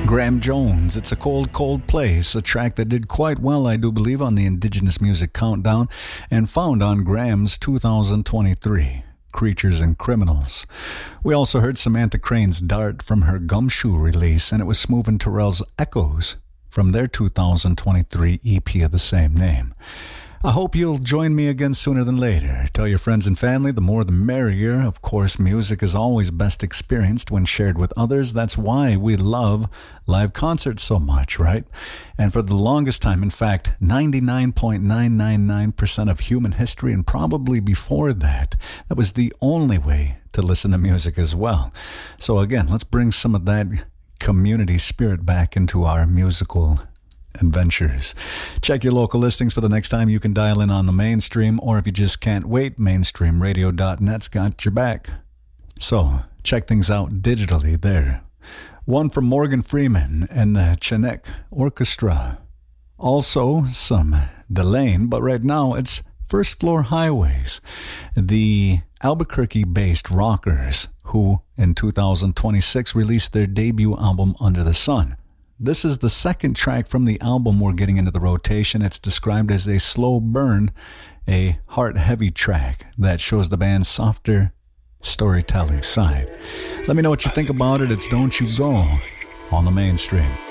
Graham Jones, It's a Cold, Cold Place, a track that did quite well, I do believe, on the Indigenous Music Countdown and found on Graham's 2023, Creatures and Criminals. We also heard Samantha Crane's Dart from her Gumshoe release, and it was Smooth and Terrell's Echoes from their 2023 EP of the same name. I hope you'll join me again sooner than later. Tell your friends and family, the more the merrier. Of course, music is always best experienced when shared with others. That's why we love live concerts so much, right? And for the longest time, in fact, 99.999% of human history, and probably before that, that was the only way to listen to music as well. So again, let's bring some of that community spirit back into our musical adventures. Check your local listings for the next time you can dial in on the mainstream, or if you just can't wait, mainstreamradio.net's got your back. So check things out digitally there. One from Morgan Freeman and the Chinook Orchestra. Also some Delane, but right now it's First Floor Highways, the Albuquerque-based rockers who in 2026 released their debut album Under the Sun. This is the second track from the album we're getting into the rotation. It's described as a slow burn, a heart-heavy track that shows the band's softer storytelling side. Let me know what you think about it. It's Don't You Go on the Mainstream.